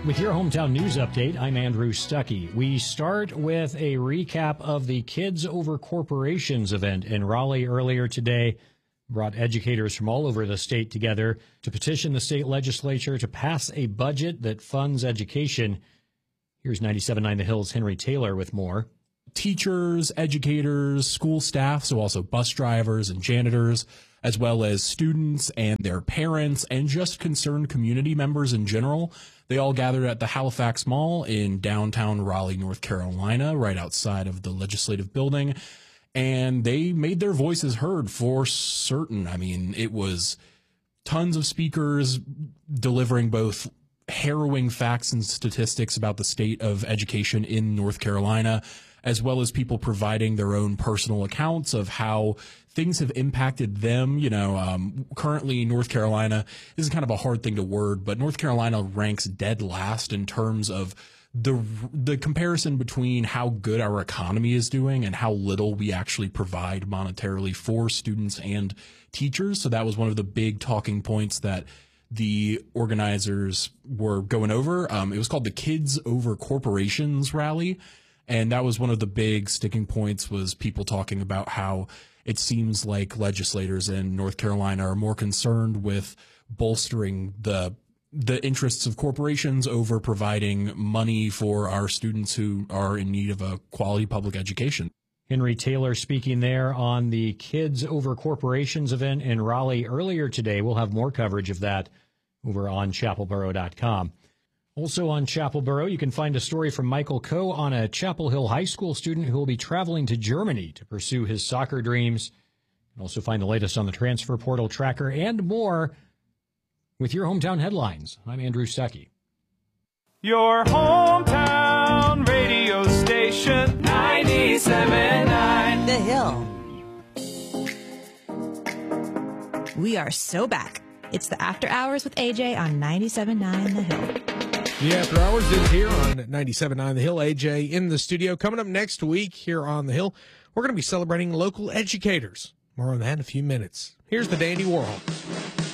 With your hometown news update, I'm Andrew Stuckey. We start with a recap of the Kids Over Corporations event in Raleigh earlier today. Brought educators from all over the state together to petition the state legislature to pass a budget that funds education. Here's 97.9 The Hill's Henry Taylor with more. Teachers, educators, school staff, so also bus drivers and janitors, as well as students and their parents and just concerned community members in general. They all gathered at the Halifax Mall in downtown Raleigh, North Carolina, right outside of the legislative building. And they made their voices heard for certain. I mean, it was tons of speakers delivering both harrowing facts and statistics about the state of education in North Carolina, as well as people providing their own personal accounts of how things have impacted them. You know, currently North Carolina, this is kind of a hard thing to word, but North Carolina ranks dead last in terms of the comparison between how good our economy is doing and how little we actually provide monetarily for students and teachers. So that was one of the big talking points that the organizers were going over. It was called the Kids Over Corporations rally. And that was one of the big sticking points, was people talking about how it seems like legislators in North Carolina are more concerned with bolstering the interests of corporations over providing money for our students who are in need of a quality public education. Henry Taylor speaking there on the Kids Over Corporations event in Raleigh earlier today. We'll have more coverage of that over on chapelboro.com. Also on Chapel Boro, you can find a story from Michael Coe on a Chapel Hill High School student who will be traveling to Germany to pursue his soccer dreams. You can also find the latest on the transfer portal tracker and more with your hometown headlines. I'm Andrew Stuckey. Your hometown radio station, 97.9 The Hill. We are so back. It's the After Hours with AJ on 97.9 The Hill. The After Hours is here on 97.9 The Hill. AJ in the studio. Coming up next week here on The Hill, we're going to be celebrating local educators. More on that in a few minutes. Here's the Dandy Warhol.